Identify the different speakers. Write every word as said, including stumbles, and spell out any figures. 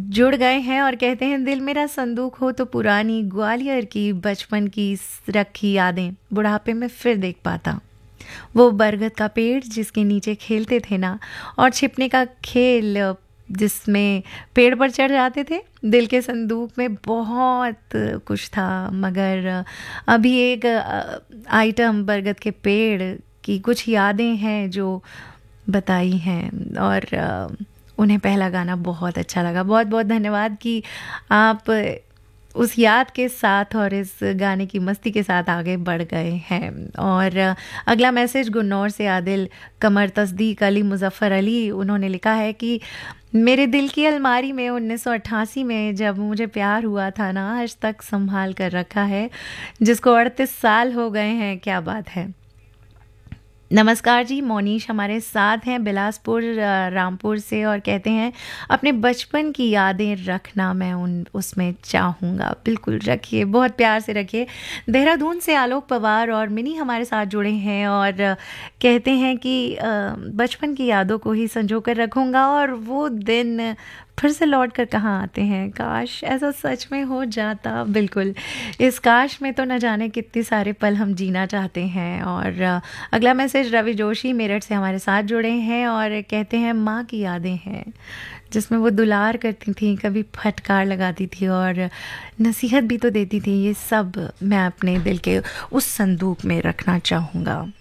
Speaker 1: जुड़ गए हैं और कहते हैं, दिल मेरा संदूक हो तो पुरानी ग्वालियर की बचपन की रखी यादें बुढ़ापे में फिर देख पाता। वो बरगद का पेड़ जिसके नीचे खेलते थे ना, और छिपने का खेल जिसमें पेड़ पर चढ़ जाते थे। दिल के संदूक में बहुत कुछ था, मगर अभी एक आइटम बरगद के पेड़ की कुछ यादें हैं जो बताई हैं, और उन्हें पहला गाना बहुत अच्छा लगा। बहुत बहुत धन्यवाद कि आप उस याद के साथ और इस गाने की मस्ती के साथ आगे बढ़ गए हैं। और अगला मैसेज गुन्नौर से आदिल कमर तस्दीक अली मुजफ्फर अली, उन्होंने लिखा है कि मेरे दिल की अलमारी में उन्नीस सौ अट्ठासी में जब मुझे प्यार हुआ था ना, आज तक संभाल कर रखा है, जिसको अड़तीस साल हो गए हैं। क्या बात है। नमस्कार जी, मोनीश हमारे साथ हैं बिलासपुर रामपुर से, और कहते हैं अपने बचपन की यादें रखना मैं उन उसमें चाहूँगा। बिल्कुल रखिए, बहुत प्यार से रखिए। देहरादून से आलोक पवार और मिनी हमारे साथ जुड़े हैं और कहते हैं कि बचपन की यादों को ही संजो कर रखूँगा, और वो दिन फिर से लौट कर कहाँ आते हैं। काश ऐसा सच में हो जाता। बिल्कुल, इस काश में तो न जाने कितने सारे पल हम जीना चाहते हैं। और अगला मैसेज रवि जोशी मेरठ से हमारे साथ जुड़े हैं और कहते हैं माँ की यादें हैं, जिसमें वो दुलार करती थी, कभी फटकार लगाती थी और नसीहत भी तो देती थी। ये सब मैं अपने दिल के उस संदूक में रखना चाहूँगा।